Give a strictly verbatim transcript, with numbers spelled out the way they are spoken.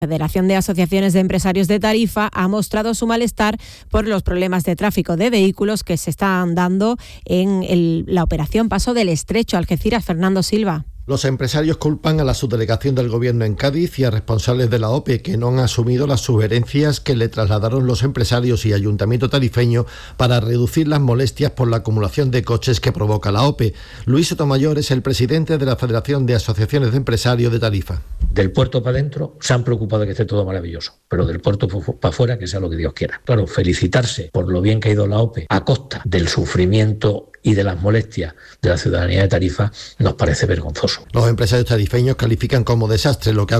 La Federación de Asociaciones de Empresarios de Tarifa ha mostrado su malestar por los problemas de tráfico de vehículos que se están dando en el, la operación Paso del Estrecho. Algeciras, Fernando Silva. Los empresarios culpan a la subdelegación del Gobierno en Cádiz y a responsables de la O P E que no han asumido las sugerencias que le trasladaron los empresarios y Ayuntamiento tarifeño para reducir las molestias por la acumulación de coches que provoca la O P E. Luis Sotomayor es el presidente de la Federación de Asociaciones de Empresarios de Tarifa. Del puerto para adentro se han preocupado de que esté todo maravilloso, pero del puerto para afuera que sea lo que Dios quiera. Claro, felicitarse por lo bien que ha ido la O P E a costa del sufrimiento y de las molestias de la ciudadanía de Tarifa nos parece vergonzoso. Los empresarios tarifeños califican como desastre lo que ha